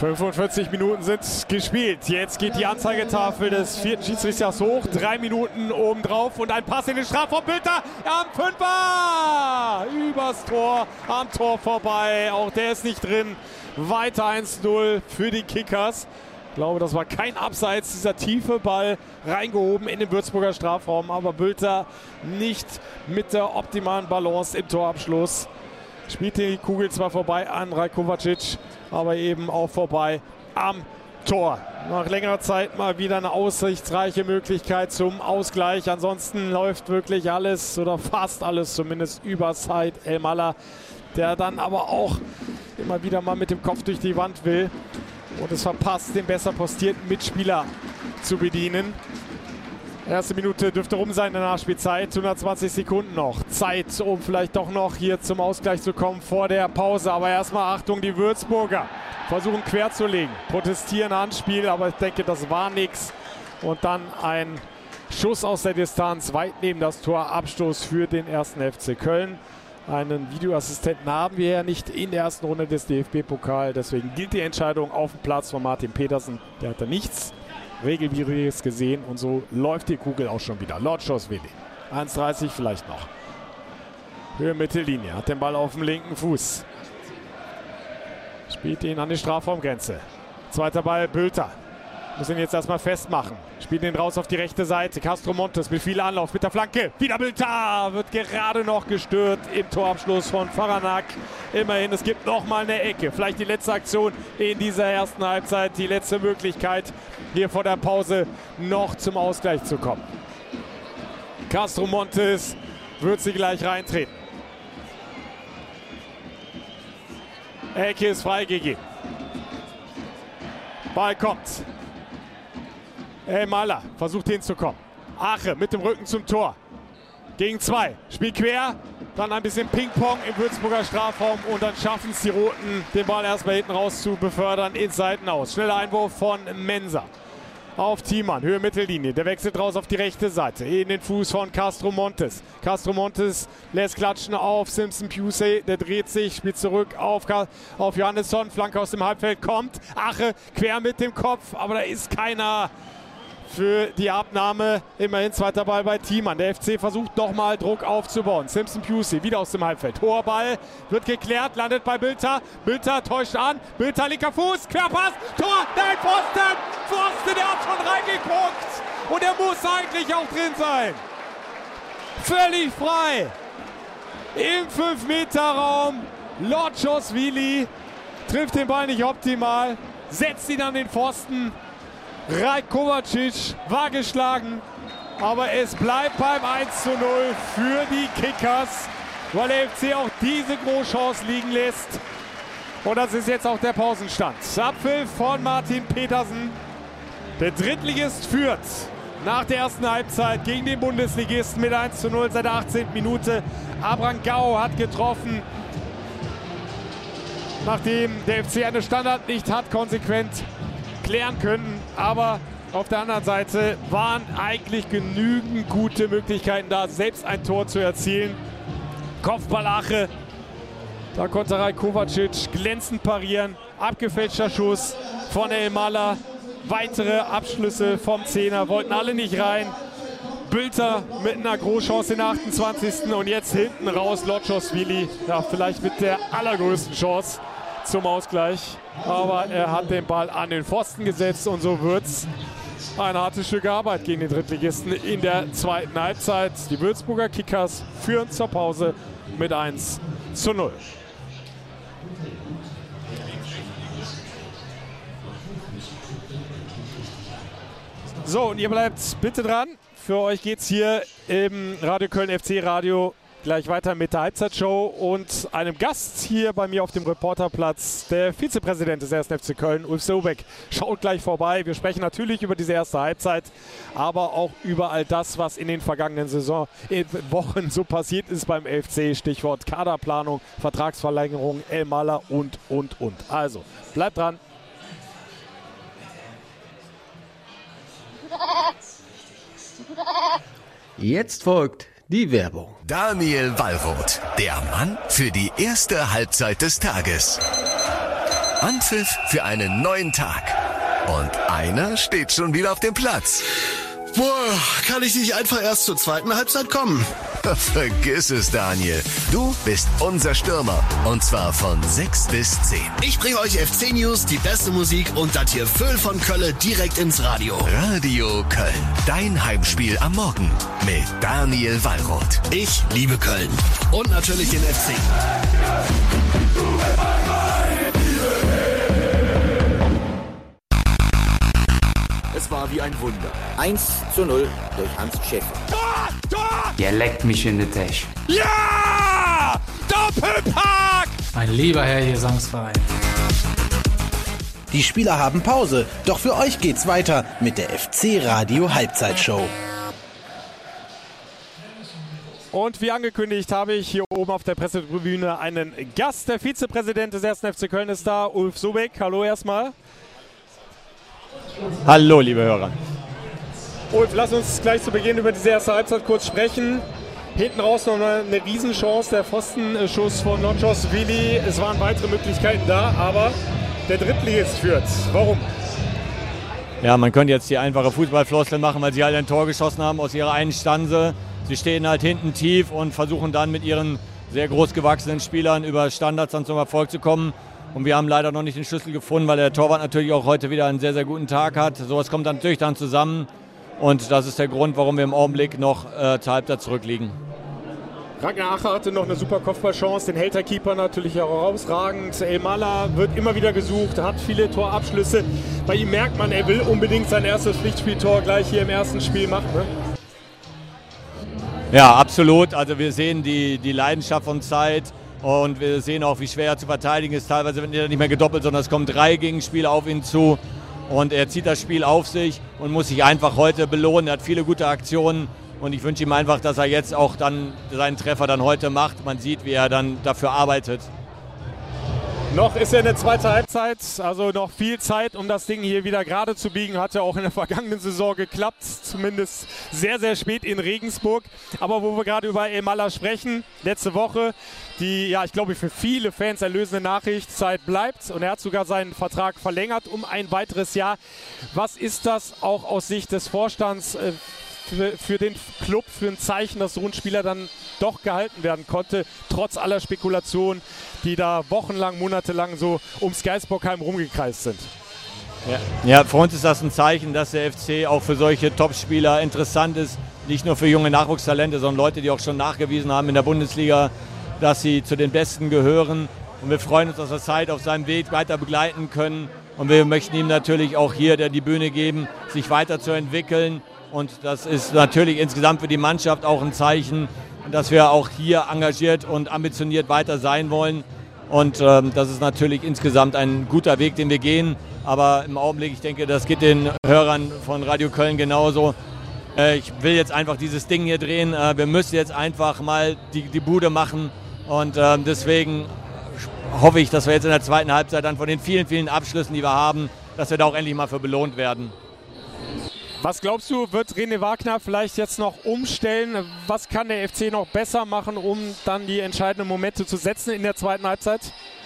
45 Minuten sind gespielt. Jetzt geht die Anzeigetafel des vierten Schiedsrichters hoch. 3 Minuten obendrauf und ein Pass in den Strafraum. Bülter am Fünfer! Übers Tor, am Tor vorbei. Auch der ist nicht drin. Weiter 1-0 für die Kickers. Ich glaube, das war kein Abseits, dieser tiefe Ball reingehoben in den Würzburger Strafraum. Aber Bülter nicht mit der optimalen Balance im Torabschluss. Spielt die Kugel zwar vorbei an Rajkovacic, aber eben auch vorbei am Tor. Nach längerer Zeit mal wieder eine aussichtsreiche Möglichkeit zum Ausgleich. Ansonsten läuft wirklich alles oder fast alles zumindest über Said El-Mallah, der dann aber auch immer wieder mal mit dem Kopf durch die Wand will und es verpasst, den besser postierten Mitspieler zu bedienen. Erste Minute dürfte rum sein in der Nachspielzeit. 120 Sekunden noch. Zeit, um vielleicht doch noch hier zum Ausgleich zu kommen vor der Pause. Aber erstmal Achtung, die Würzburger versuchen quer zu legen. Protestieren Handspiel, aber ich denke, das war nichts. Und dann ein Schuss aus der Distanz, weit neben das Tor. Abstoß für den 1. FC Köln. Einen Videoassistenten haben wir ja nicht in der ersten Runde des DFB-Pokal. Deswegen gilt die Entscheidung auf dem Platz von Martin Petersen. Der hatte nichts Regelwidriges gesehen und so läuft die Kugel auch schon wieder. Lotschosvili. 1,30 vielleicht noch. Höhe Mittellinie. Hat den Ball auf dem linken Fuß. Spielt ihn an die Strafraumgrenze. Zweiter Ball Bülter. Muss ihn jetzt erstmal festmachen. Spielt ihn raus auf die rechte Seite. Castro Montes mit viel Anlauf, mit der Flanke. Wieder Bülter. Wird gerade noch gestört im Torabschluss von Faranak. Immerhin, es gibt nochmal eine Ecke. Vielleicht die letzte Aktion in dieser ersten Halbzeit. Die letzte Möglichkeit, hier vor der Pause noch zum Ausgleich zu kommen. Castro Montes wird sie gleich reintreten. Ecke ist freigegeben. Ball kommt. El-Mallah versucht hinzukommen. Ache mit dem Rücken zum Tor. Gegen 2. Spiel quer. Dann ein bisschen Ping-Pong im Würzburger Strafraum. Und dann schaffen es die Roten, den Ball erstmal hinten raus zu befördern ins Seitenaus. Schneller Einwurf von Mensah. Auf Thiemann, Höhe Mittellinie. Der wechselt raus auf die rechte Seite. In den Fuß von Castro Montes. Castro Montes lässt klatschen auf Simpson Pusey. Der dreht sich, spielt zurück auf Johannesson. Flanke aus dem Halbfeld kommt. Ache quer mit dem Kopf. Aber da ist keiner für die Abnahme. Immerhin zweiter Ball bei Thiemann. Der FC versucht nochmal Druck aufzubauen. Simpson Pusey wieder aus dem Halbfeld. Hoher Ball, wird geklärt, landet bei Bülter. Bülter täuscht an. Bülter linker Fuß, Querpass, Tor, nein, Pfosten! Pfosten, der hat schon reingeguckt. Und er muss eigentlich auch drin sein. Völlig frei. Im 5-Meter-Raum. Lotschosvili trifft den Ball nicht optimal. Setzt ihn an den Pfosten. Rajkovacic war geschlagen, aber es bleibt beim 1:0 für die Kickers, weil der FC auch diese Großchance liegen lässt. Und das ist jetzt auch der Pausenstand. Abpfiff von Martin Petersen. Der Drittligist führt nach der ersten Halbzeit gegen den Bundesligisten mit 1:0 seit der 18. Minute. Abrangao hat getroffen, nachdem der FC eine Standard nicht hat konsequent klären können, aber auf der anderen Seite waren eigentlich genügend gute Möglichkeiten da, selbst ein Tor zu erzielen. Kopfballache, da konnte Rajkovacic glänzend parieren, abgefälschter Schuss von El-Mallah, weitere Abschlüsse vom Zehner, wollten alle nicht rein. Bülter mit einer Großchance in der 28. und jetzt hinten raus Lotschosvili, ja, vielleicht mit der allergrößten Chance zum Ausgleich. Aber er hat den Ball an den Pfosten gesetzt und so wird es ein hartes Stück Arbeit gegen den Drittligisten in der zweiten Halbzeit. Die Würzburger Kickers führen zur Pause mit 1:0. So, und ihr bleibt bitte dran. Für euch geht es hier im Radio Köln FC Radio gleich weiter mit der Halbzeitshow und einem Gast hier bei mir auf dem Reporterplatz, der Vizepräsident des 1. FC Köln, Ulf Sobeck, schaut gleich vorbei. Wir sprechen natürlich über diese erste Halbzeit, aber auch über all das, was in den vergangenen Wochen so passiert ist beim FC. Stichwort Kaderplanung, Vertragsverlängerung, El-Mallah und. Also, bleibt dran. Jetzt folgt die Werbung. Daniel Wallroth, der Mann für die erste Halbzeit des Tages. Anpfiff für einen neuen Tag. Und einer steht schon wieder auf dem Platz. Boah, kann ich nicht einfach erst zur zweiten Halbzeit kommen? Vergiss es, Daniel. Du bist unser Stürmer. Und zwar von 6 bis 10. Ich bringe euch FC-News, die beste Musik und das hier Füll von Kölle direkt ins Radio. Radio Köln. Dein Heimspiel am Morgen. Mit Daniel Wallroth. Ich liebe Köln. Und natürlich den FC. Es war wie ein Wunder. 1:0 durch Hans Schäfer. Tor! Tor! Der leckt mich in die Tasche. Ja! Doppelpack! Mein lieber Herr Gesangsverein. Die Spieler haben Pause, doch für euch geht's weiter mit der FC-Radio Halbzeitshow. Und wie angekündigt habe ich hier oben auf der Pressetribüne einen Gast. Der Vizepräsident des 1. FC Köln ist da, Ulf Sobeck. Hallo erstmal. Hallo, liebe Hörer. Ulf, lass uns gleich zu Beginn über diese erste Halbzeit kurz sprechen. Hinten raus noch eine Riesenchance, der Pfostenschuss von Notchos Willi. Es waren weitere Möglichkeiten da, aber der Drittligist führt. Warum? Ja, man könnte jetzt die einfache Fußballfloskel machen, weil sie halt ein Tor geschossen haben aus ihrer einen Stanze. Sie stehen halt hinten tief und versuchen dann mit ihren sehr groß gewachsenen Spielern über Standards dann zum Erfolg zu kommen. Und wir haben leider noch nicht den Schlüssel gefunden, weil der Torwart natürlich auch heute wieder einen sehr, sehr guten Tag hat. Sowas kommt dann natürlich dann zusammen. Und das ist der Grund, warum wir im Augenblick noch zur Halbzeit zurückliegen. Ragnar Acher hatte noch eine super Kopfballchance, den hält der Keeper natürlich herausragend. Elmala wird immer wieder gesucht, hat viele Torabschlüsse. Bei ihm merkt man, er will unbedingt sein erstes Pflichtspieltor gleich hier im ersten Spiel machen. Ne? Ja, absolut. Also wir sehen die Leidenschaft von Zeit. Und wir sehen auch, wie schwer er zu verteidigen ist. Teilweise wird er nicht mehr gedoppelt, sondern es kommen 3 Gegenspieler auf ihn zu. Und er zieht das Spiel auf sich und muss sich einfach heute belohnen. Er hat viele gute Aktionen. Und ich wünsche ihm einfach, dass er jetzt auch dann seinen Treffer dann heute macht. Man sieht, wie er dann dafür arbeitet. Noch ist er in der zweiten Halbzeit, also noch viel Zeit, um das Ding hier wieder gerade zu biegen. Hat ja auch in der vergangenen Saison geklappt, zumindest sehr, sehr spät in Regensburg. Aber wo wir gerade über Elmala sprechen, letzte Woche, die, ja, ich glaube, für viele Fans erlösende Nachricht, Zeit bleibt. Und er hat sogar seinen Vertrag verlängert um ein weiteres Jahr. Was ist das auch aus Sicht des Vorstands für den Club, für ein Zeichen, dass so ein Spieler dann doch gehalten werden konnte, trotz aller Spekulationen, die da wochenlang, monatelang so ums Geisbockheim rumgekreist sind? Ja, für uns ist das ein Zeichen, dass der FC auch für solche Topspieler interessant ist. Nicht nur für junge Nachwuchstalente, sondern Leute, die auch schon nachgewiesen haben in der Bundesliga, dass sie zu den Besten gehören. Und wir freuen uns, dass wir Zeit auf seinem Weg weiter begleiten können. Und wir möchten ihm natürlich auch hier die Bühne geben, sich weiterzuentwickeln. Und das ist natürlich insgesamt für die Mannschaft auch ein Zeichen, dass wir auch hier engagiert und ambitioniert weiter sein wollen. Und das ist natürlich insgesamt ein guter Weg, den wir gehen. Aber im Augenblick, ich denke, das geht den Hörern von Radio Köln genauso. Ich will jetzt einfach dieses Ding hier drehen. Wir müssen jetzt einfach mal die Bude machen. Und deswegen hoffe ich, dass wir jetzt in der zweiten Halbzeit dann von den vielen, vielen Abschlüssen, die wir haben, dass wir da auch endlich mal für belohnt werden. Was glaubst du, wird René Wagner vielleicht jetzt noch umstellen? Was kann der FC noch besser machen, um dann die entscheidenden Momente zu setzen in der zweiten Halbzeit?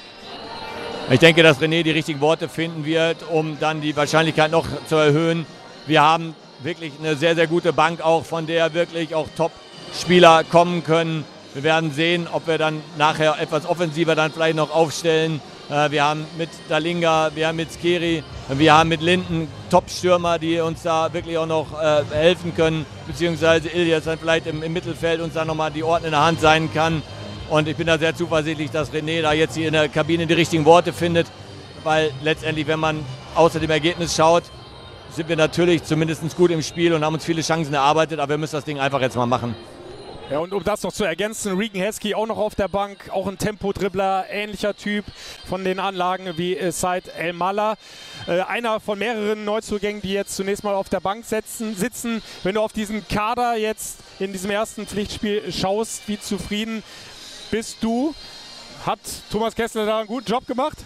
Ich denke, dass René die richtigen Worte finden wird, um dann die Wahrscheinlichkeit noch zu erhöhen. Wir haben wirklich eine sehr, sehr gute Bank auch, von der wirklich auch Top-Spieler kommen können. Wir werden sehen, ob wir dann nachher etwas offensiver dann vielleicht noch aufstellen. Wir haben mit Dalinga, wir haben mit Skiri, wir haben mit Linden Top-Stürmer, die uns da wirklich auch noch helfen können, beziehungsweise Ilias dann vielleicht im Mittelfeld uns dann nochmal die Orten in der Hand sein kann. Und ich bin da sehr zuversichtlich, dass René da jetzt hier in der Kabine die richtigen Worte findet, weil letztendlich, wenn man außer dem Ergebnis schaut, sind wir natürlich zumindest gut im Spiel und haben uns viele Chancen erarbeitet, aber wir müssen das Ding einfach jetzt mal machen. Ja, und um das noch zu ergänzen, Regan Heskey auch noch auf der Bank, auch ein Tempo-Dribbler, ähnlicher Typ von den Anlagen wie Said Elmala. Einer von mehreren Neuzugängen, die jetzt zunächst mal auf der Bank sitzen. Wenn du auf diesen Kader jetzt in diesem ersten Pflichtspiel schaust, wie zufrieden bist du? Hat Thomas Kessler da einen guten Job gemacht?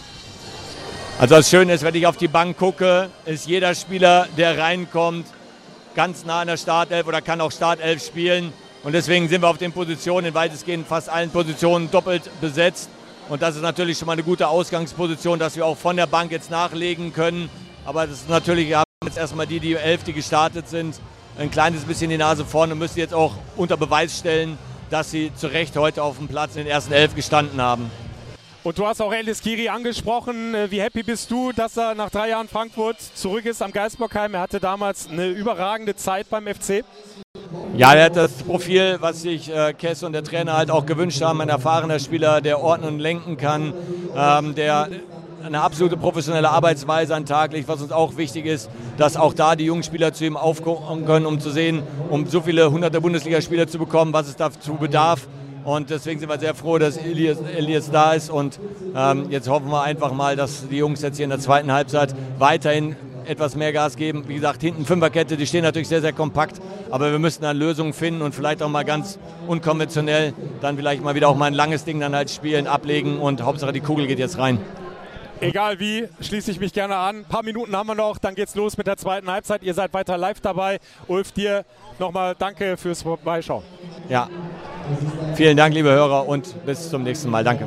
Also das Schöne ist, wenn ich auf die Bank gucke, ist jeder Spieler, der reinkommt, ganz nah an der Startelf oder kann auch Startelf spielen. Und deswegen sind wir auf den Positionen, in weitestgehend fast allen Positionen doppelt besetzt. Und das ist natürlich schon mal eine gute Ausgangsposition, dass wir auch von der Bank jetzt nachlegen können. Aber das ist natürlich, wir haben jetzt erstmal die 11, die gestartet sind, ein kleines bisschen die Nase vorne und müssen jetzt auch unter Beweis stellen, dass sie zu Recht heute auf dem Platz in den ersten 11 gestanden haben. Und du hast auch El Eskiri angesprochen. Wie happy bist du, dass er nach 3 Jahren Frankfurt zurück ist am Geisbockheim? Er hatte damals eine überragende Zeit beim FC. Ja, er hat das Profil, was sich Kess und der Trainer halt auch gewünscht haben. Ein erfahrener Spieler, der ordnen und lenken kann, der eine absolute professionelle Arbeitsweise an den Tag legt, was uns auch wichtig ist, dass auch da die jungen Spieler zu ihm aufkommen können, um zu sehen, um so viele hunderte Bundesligaspieler zu bekommen, was es dazu bedarf. Und deswegen sind wir sehr froh, dass Elias da ist. Und jetzt hoffen wir einfach mal, dass die Jungs jetzt hier in der zweiten Halbzeit weiterhin etwas mehr Gas geben. Wie gesagt, hinten Fünferkette, die stehen natürlich sehr, sehr kompakt. Aber wir müssen dann Lösungen finden und vielleicht auch mal ganz unkonventionell dann vielleicht mal wieder auch mal ein langes Ding dann halt spielen, ablegen. Und Hauptsache die Kugel geht jetzt rein. Egal wie, schließe ich mich gerne an. Ein paar Minuten haben wir noch, dann geht's los mit der zweiten Halbzeit. Ihr seid weiter live dabei. Ulf, dir nochmal danke fürs Vorbeischauen. Ja, vielen Dank, liebe Hörer, und bis zum nächsten Mal. Danke.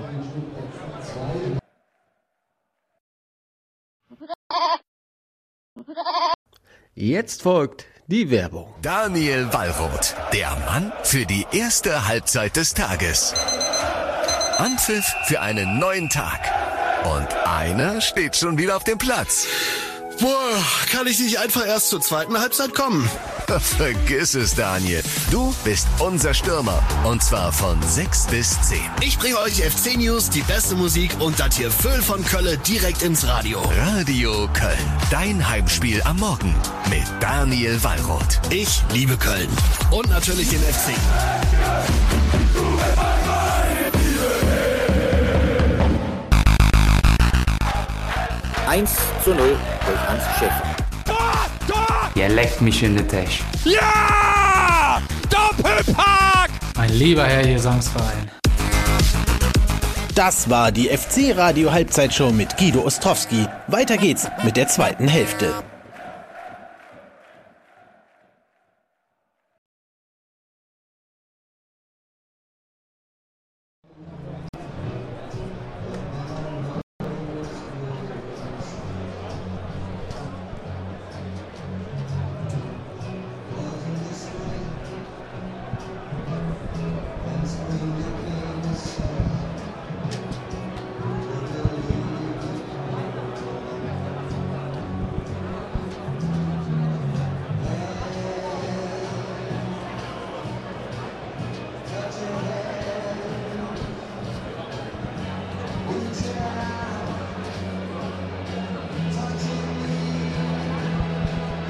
Jetzt folgt die Werbung. Daniel Wallroth, der Mann für die erste Halbzeit des Tages. Anpfiff für einen neuen Tag. Und einer steht schon wieder auf dem Platz. Boah, kann ich nicht einfach erst zur zweiten Halbzeit kommen? Vergiss es, Daniel. Du bist unser Stürmer. Und zwar von 6 bis 10. Ich bringe euch FC News, die beste Musik und das hier Füll von Kölle direkt ins Radio. Radio Köln. Dein Heimspiel am Morgen. Mit Daniel Wallroth. Ich liebe Köln. Und natürlich den FC. 1:0 durch Hans Schäfer. Ihr leckt mich in die Tasche. Ja! Doppelpack! Mein lieber Herr Gesangsverein. Das war die FC Radio Halbzeitshow mit Guido Ostrowski. Weiter geht's mit der zweiten Hälfte.